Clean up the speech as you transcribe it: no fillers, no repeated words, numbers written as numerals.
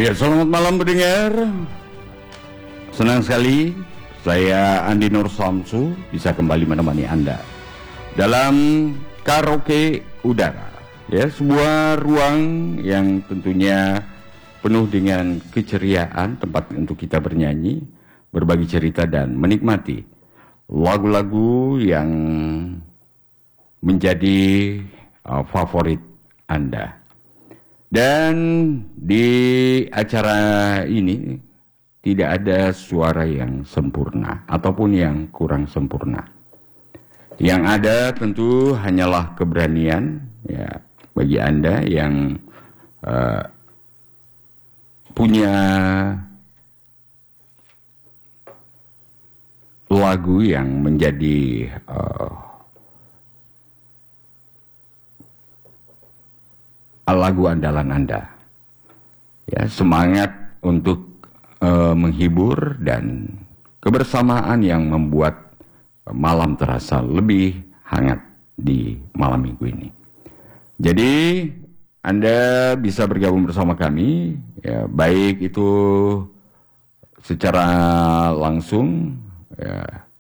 Ya, selamat malam pendengar. Senang sekali saya Andi Nur Samsu bisa kembali menemani Anda dalam karaoke udara. Ya, sebuah ruang yang tentunya penuh dengan keceriaan, tempat untuk kita bernyanyi, berbagi cerita dan menikmati lagu-lagu yang menjadi favorit Anda. Dan di acara ini tidak ada suara yang sempurna ataupun yang kurang sempurna. Yang ada tentu hanyalah keberanian ya bagi Anda yang punya lagu yang menjadi lagu andalan Anda. Ya, semangat untuk menghibur dan kebersamaan yang membuat malam terasa lebih hangat di malam minggu ini. Jadi Anda bisa bergabung bersama kami, ya, baik itu secara langsung, ya,